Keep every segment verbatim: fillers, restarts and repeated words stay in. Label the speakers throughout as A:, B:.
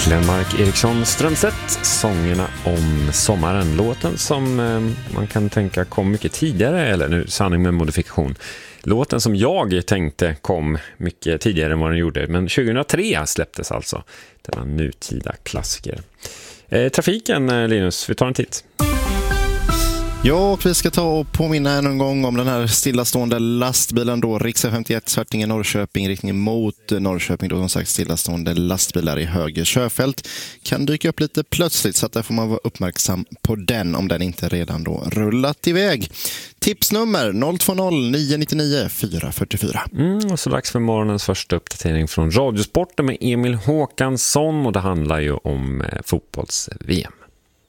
A: Glenmark Eriksson Strömstedt, sångerna om sommaren. Låten som eh, man kan tänka kom mycket tidigare, eller nu sanning med modifikation. Låten som jag tänkte kom mycket tidigare än vad den gjorde, men tjugohundratre släpptes alltså denna nutida klassiker. Eh, trafiken, Linus, vi tar en titt.
B: Ja, och vi ska ta och påminna ännu en gång om den här stillastående lastbilen då, riksväg femtioett, Svärtinge, Norrköping, riktning mot Norrköping då, som sagt stillastående lastbilar i höger körfält kan dyka upp lite plötsligt, så att där får man vara uppmärksam på den om den inte redan då rullat iväg. Tipsnummer noll två noll nio nio nio fyra fyra fyra.
A: Mm, och så dags för morgonens första uppdatering från Radiosporten med Emil Håkansson, och det handlar ju om eh, fotbolls-V M.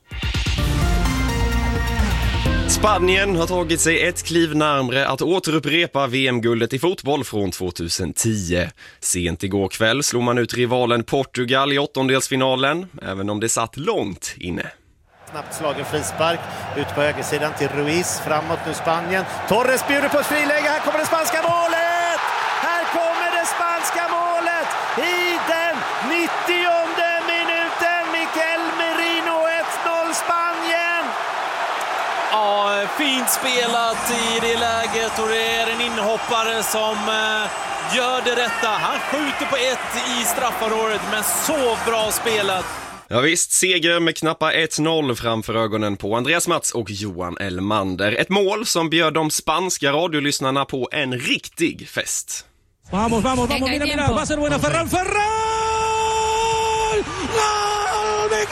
C: Spanien har tagit sig ett kliv närmare att återupprepa V M-guldet i fotboll från tjugohundratio. Sent igår kväll slog man ut rivalen Portugal i åttondelsfinalen, även om det satt långt inne.
D: Snabbt slagen frispark ut på högersidan till Ruiz, framåt nu Spanien. Torres bjuder på ett friläge, här kommer det spanska målet! Här kommer det spanska målet i den nittionde minuten. Mikel Merino, ett noll Spanien!
E: Ja, fint spelat i det läget, och det är en inhoppare som eh, gör det rätta. Han skjuter på ett i straffområdet, men så bra spelat.
C: Ja visst, seger med knappa ett noll framför ögonen på Andreas Mats och Johan Elmander. Ett mål som bjöd de spanska radiolyssnarna på en riktig fest.
F: Vamos, vamos, vamos, mira, mira, va a ser buena Ferran, Ferran!